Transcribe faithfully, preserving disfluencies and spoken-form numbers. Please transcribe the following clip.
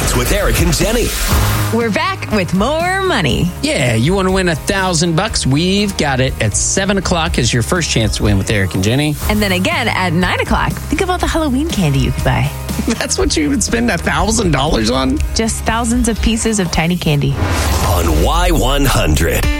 Mornings with Eric and Jenny. We're back with more money. Yeah, you want to win a thousand bucks? We've got it at seven o'clock is your first chance to win with Eric and Jenny. And then again at nine o'clock. Think of all the Halloween candy you could buy. That's what you would spend a thousand dollars on? Just thousands of pieces of tiny candy. On Y one hundred.